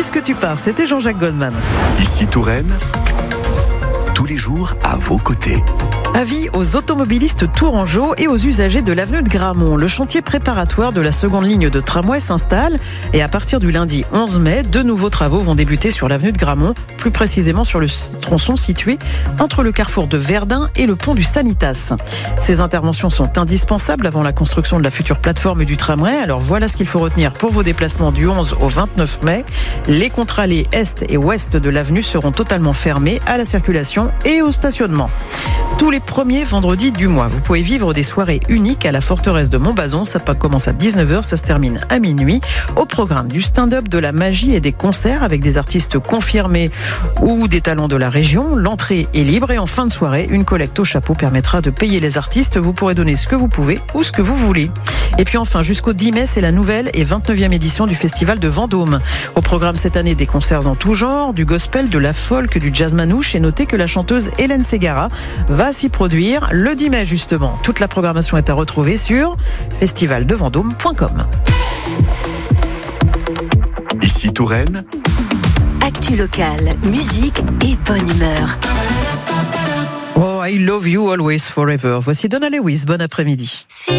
Puisque tu pars, c'était Jean-Jacques Goldman. Ici Touraine, tous les jours à vos côtés. Avis aux automobilistes tourangeaux et aux usagers de l'avenue de Gramont. Le chantier préparatoire de la seconde ligne de tramway s'installe et à partir du lundi 11 mai, de nouveaux travaux vont débuter sur l'avenue de Gramont, plus précisément sur le tronçon situé entre le carrefour de Verdun et le pont du Sanitas. Ces interventions sont indispensables avant la construction de la future plateforme du tramway. Alors voilà ce qu'il faut retenir pour vos déplacements du 11 au 29 mai. Les contre-allées est et ouest de l'avenue seront totalement fermés à la circulation et au stationnement. Tous les premiers vendredis du mois, vous pouvez vivre des soirées uniques à la forteresse de Montbazon. Ça commence à 19h, ça se termine à minuit. Au programme du stand-up, de la magie et des concerts avec des artistes confirmés ou des talents de la région. L'entrée est libre et en fin de soirée, une collecte au chapeau permettra de payer les artistes. Vous pourrez donner ce que vous pouvez ou ce que vous voulez. Et puis enfin, jusqu'au 10 mai, c'est la nouvelle et 29e édition du Festival de Vendôme. Au programme cette année, des concerts en tout genre, du gospel, de la folk, du jazz manouche. Et notez que la chanteuse Hélène Ségara va s'y produire le 10 mai justement. Toute la programmation est à retrouver sur festivaldevendôme.com. Ici Touraine, Actu locale, musique et bonne humeur. Oh, I love you always forever. Voici Donna Lewis. Bon après-midi.